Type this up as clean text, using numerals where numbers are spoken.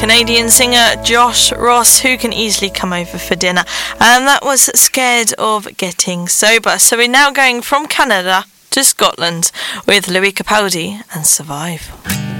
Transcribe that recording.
Canadian singer Josh Ross, who can easily come over for dinner. And that was Scared of Getting Sober. So we're now going from Canada to Scotland with Louis Capaldi and Survive.